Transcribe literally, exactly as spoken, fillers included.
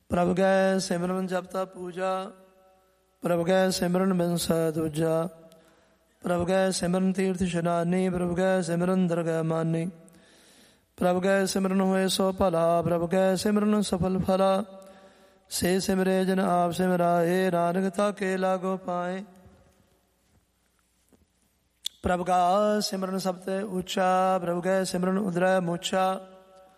ਪ੍ਰਭ ਗੈ ਸਿਮਰਨ ਜਪਤਾ ਪੂਜਾ, ਪ੍ਰਭ ਗੈ ਸਿਮਰਨ ਬਿਨਸ ਦੂਜਾ। ਪ੍ਰਭ ਗੈ ਸਿਮਰਨ ਤੀਰਥ ਇਸ਼ਨਾਨੀ, ਪ੍ਰਭ ਗੈ ਸਿਮਰਨ ਦਰਗਹਿ ਮਾਨੀ। ਪ੍ਰਭ ਗੈ ਸਿਮਰਨ ਹੋਏ ਸੋ ਭਲਾ, ਪ੍ਰਭ ਗੈ ਸਿਮਰਨ ਸਫਲ ਫਲਾ। ਸੇ ਸਿਮਰੇ ਜਨ ਆਪ ਸਿਮਰਾਏ, ਨਾਨਕ ਤਾਕੇ ਲਾਗੋ ਪਾਏ। ਪ੍ਰਭ ਗਾ ਸਿਮਰਨ ਸਭ ਤੇ ਉੱਚਾ, ਪ੍ਰਭ ਗੈ ਸਿਮਰਨ ਉਦਰੈ ਮੁੱਛਾ।